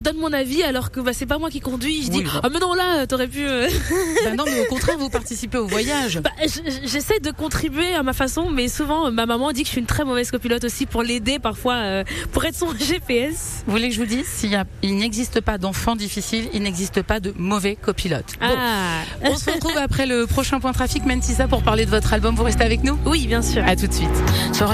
donne mon avis alors que c'est pas moi qui conduis. Je dis Oui, ah mais non là t'aurais pu. Non, mais au contraire, vous participez au voyage. J'essaie de contribuer à ma façon, mais souvent ma maman dit que je suis une très mauvaise copilote aussi pour l'aider parfois pour être son GPS. Vous voulez que je vous dise, il n'existe pas d'enfant difficile, il n'existe pas de mauvais copilote. Bon, on se retrouve après le prochain point trafic, Mentissa, pour parler de votre album. Vous restez avec nous ? Oui, bien sûr. À tout de suite.